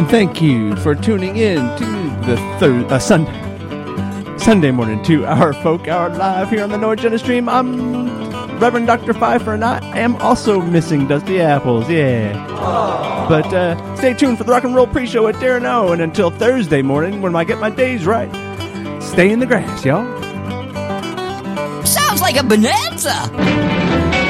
Thank you for tuning in to the Sunday morning 2-hour folk hour live here on the Noah Jenna stream. I'm Reverend Dr. Pfeiffer, and I am also missing Dusty Apples, yeah. But stay tuned for the rock and roll pre-show at Darren O, and until Thursday morning when I get my days right, stay in the grass, y'all. Sounds like a bonanza!